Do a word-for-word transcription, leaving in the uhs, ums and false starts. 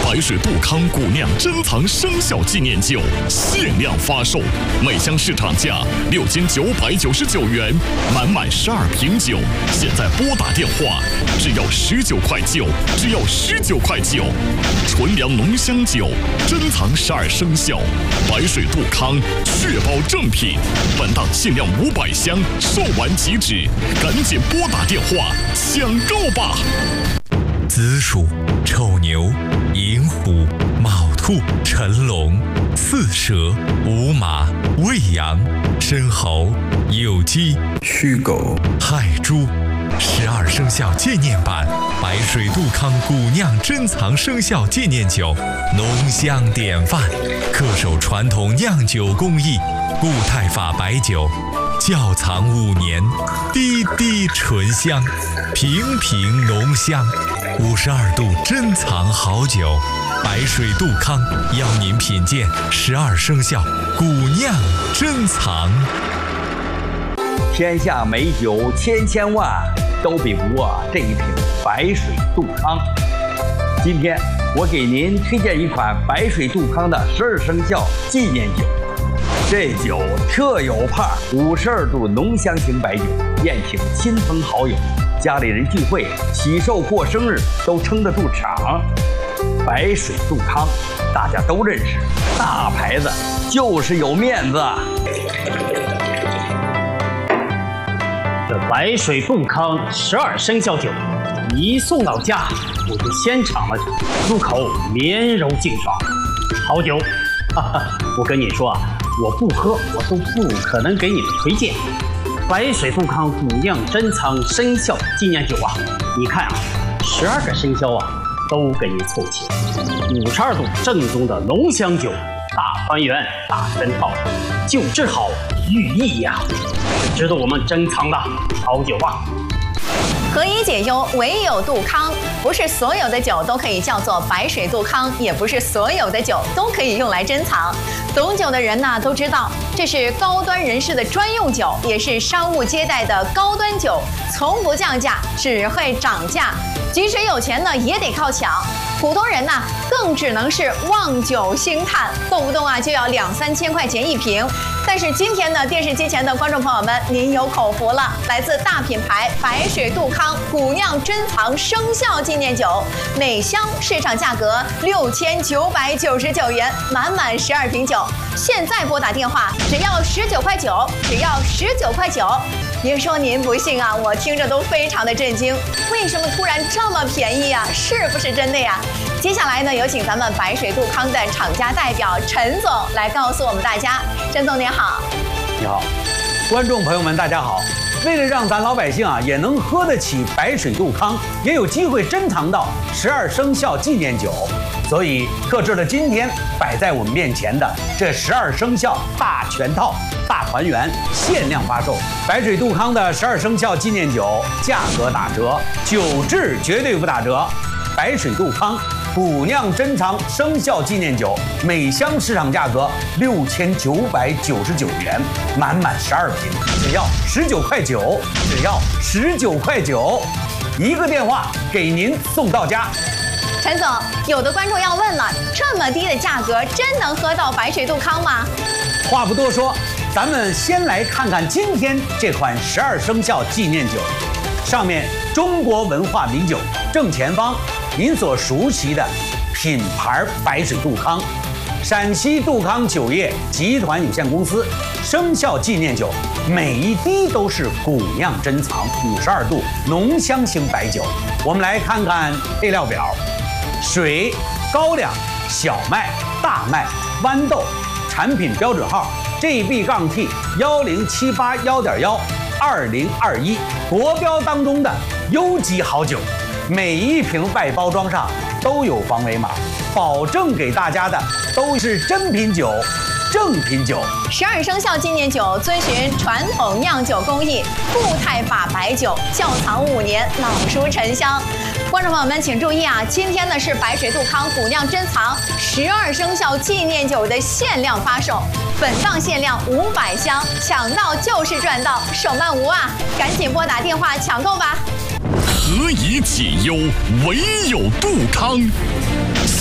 白水杜康古酿珍藏生肖纪念酒限量发售，每箱市场价六千九百九十九元，满满十二瓶酒，现在拨打电话，只要十九块九，只要十九块九，纯粮浓香酒，珍藏十二生肖，白水杜康，确保正品。本档限量五百箱，售完即止，赶紧拨打电话抢购吧！ 子鼠、丑牛、寅虎、卯兔、辰龙、巳蛇、午马、未羊、申猴、酉鸡、 戌狗、 亥猪。十二生肖纪念版白水杜康古酿珍藏生肖纪念酒，浓香典范，恪守传统酿酒工艺，固态法白酒，窖藏五年，滴滴醇香，瓶瓶浓香。五十二度珍藏好酒，白水杜康邀您品鉴十二生肖古酿珍藏。 天下美酒千千万，都比不过这一瓶白水杜康。今天我给您推荐一款白水杜康的十二生肖纪念酒。这酒特有派，五十二度浓香型白酒，宴请亲朋好友，家里人聚会、喜寿过生日都撑得住场。白水杜康大家都认识，大牌子就是有面子。 这白水杜康十二生肖酒一送到家，我就先尝了，入口绵柔劲爽，好酒。哈哈，我跟你说啊，我不喝我都不可能给你们推荐。白水杜康古酿珍藏生肖纪念酒啊，你看啊，十二个生肖啊都给你凑齐，五十二度正宗的浓香酒，大团圆大全套，酒质好寓意呀、啊，是值得我们珍藏的好酒啊。 何以解忧，唯有杜康。不是所有的酒都可以叫做白水杜康，也不是所有的酒都可以用来珍藏。懂酒的人呢都知道，这是高端人士的专用酒，也是商务接待的高端酒，从不降价，只会涨价。即使有钱呢，也得靠抢。普通人呢，更只能是望酒兴叹，动不动啊就要两三千块钱一瓶。但是今天呢，电视机前的观众朋友们，您有口福了，来自大品牌白水杜康古酿珍藏生肖纪念酒，每箱市场价格六千九百九十九元，满满十二瓶酒。现在拨打电话，只要十九块九，只要十九块九。别说您不信啊，我听着都非常的震惊，为什么突然这么便宜啊？是不是真的呀？接下来呢，有请咱们白水杜康的厂家代表陈总来告诉我们大家。陈总您好。 你好，观众朋友们大家好。为了让咱老百姓啊也能喝得起白水杜康，也有机会珍藏到十二生肖纪念酒，所以特制了今天摆在我们面前的这十二生肖大全套大团圆限量发售。白水杜康的十二生肖纪念酒价格打折，酒质绝对不打折。白水杜康古酿珍藏生肖纪念酒，每箱市场价格六千九百九十九元，满满十二瓶，只要十九块九，只要十九块九，一个电话给您送到家。 陈总，有的观众要问了，这么低的价格，真能喝到白水杜康吗？ 话不多说，咱们先来看看今天这款十二生肖纪念酒，上面中国文化名酒正前方。您所熟悉的品牌白水杜康，陕西杜康酒业集团有限公司生肖纪念酒，每一滴都是古酿珍藏五十二度浓香型白酒。我们来看看配料表：水、高粱、小麦、大麦、豌豆，产品标准号 G B T 幺零七八幺点幺二零二一，国标当中的优级好酒。每一瓶外包装上都有防伪码，保证给大家的都是真品酒、正品酒。 十二生肖纪念酒遵循传统酿酒工艺，固态法白酒，窖藏五年，老熟陈香。观众朋友们请注意啊，今天呢是白水杜康古酿珍藏十二生肖纪念酒的限量发售，本档限量五百箱，抢到就是赚到，手慢无啊！赶紧拨打电话抢购吧。 何以解忧，唯有杜康。